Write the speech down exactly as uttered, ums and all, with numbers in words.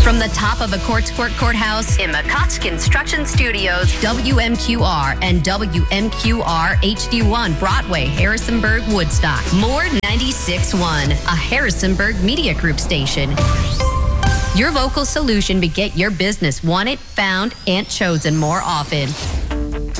From the top of a Courts Court Courthouse in McCott's Construction Studios, W M Q R and W M Q R H D one Broadway, Harrisonburg, Woodstock. More ninety-six point one, a Harrisonburg Media Group station. Your vocal solution to get your business wanted, found, and chosen more often.